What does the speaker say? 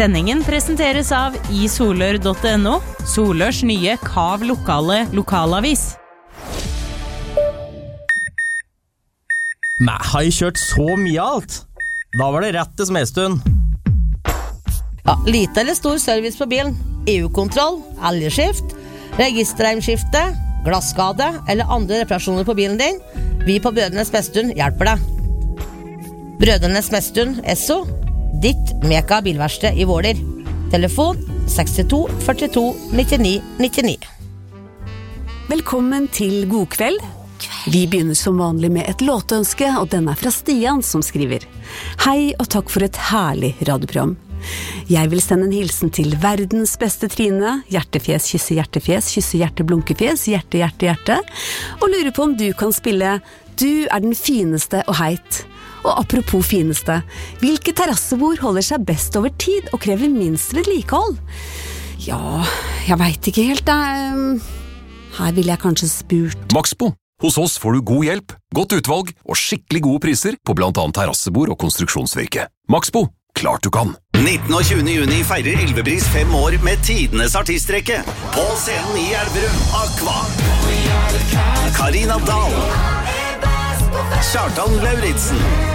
Sendingen presenteres av isolør.no, Solørs nye Kav lokale lokalavis. Men har jeg kjørt så mye alt? Da var det rett til Smedstuen. Ja, lite eller stor service på bilen, EU-kontroll, elgskift, registerheimskifte, glasskade eller andre reparasjoner på bilen din. Vi på Brødrenes Smedstuen hjelper deg. Brødrenes Smedstuen, Esso, ditt meka bilverksted i Våler. Telefon 62 42 99 99. Velkommen til God kveld. Vi begynner som vanlig med et låtønske, og den fra Stian som skriver: Hei og takk for et herlig radioprogram. Jeg vil sende en hilsen til verdens beste Trine, hjertefjes, kysse hjerte, blunkefjes, hjerte, hjerte, hjerte, og lurer på om du kan spille Du den fineste og heit. Og apropos fineste, hvilke terrassebord holder seg best over tid og krever minst vedlikehold? Ja, jeg vet ikke helt. Her vil jeg kanskje spurt Maxbo. Hos oss får du god hjelp, godt utvalg og skikkelig gode priser på blant annet terrassebord og konstruksjonsvirke. Maxbo, klart du kan. 19. og 20. juni feirer Ylvebris 5 år med tidenes artistrekke. På scenen i Elverum, Aqua, Karina Dahl, Kjartan Lauritsen,